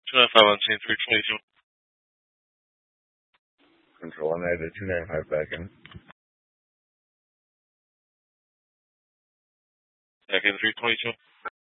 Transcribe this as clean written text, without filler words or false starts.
295 on scene 322. Control 190 to 295 back in. Back in 322.